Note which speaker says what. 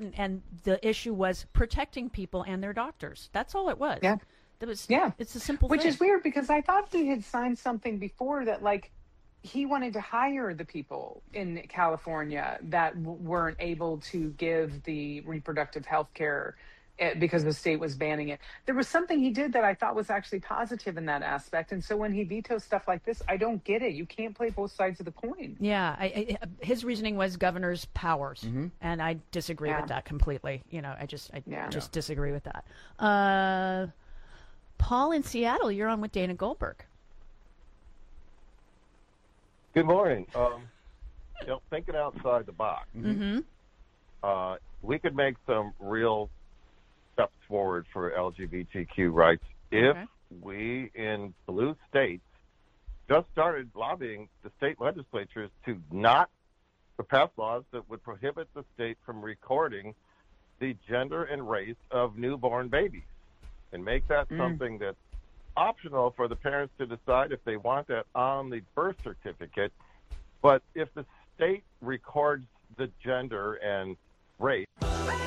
Speaker 1: and the issue was protecting people and their doctors. That's all it was.
Speaker 2: Yeah.
Speaker 1: That was,
Speaker 2: Yeah.
Speaker 1: it's a simple
Speaker 2: Which
Speaker 1: thing.
Speaker 2: is weird because I thought he had signed something before that, like, he wanted to hire the people in California that weren't able to give the reproductive health care because the state was banning it. There was something he did that I thought was actually positive in that aspect. And so when he vetoes stuff like this, I don't get it. You can't play both sides of the coin.
Speaker 1: Yeah, his reasoning was governor's powers, and I disagree with that completely. I just disagree with that. Paul in Seattle, you're on with Dana Goldberg.
Speaker 3: Good morning. Thinking outside the box, we could make some real steps forward for LGBTQ rights if we in blue states just started lobbying the state legislatures to pass laws that would prohibit the state from recording the gender and race of newborn babies and make that something that's optional for the parents to decide if they want that on the birth certificate. But if the state records the gender and race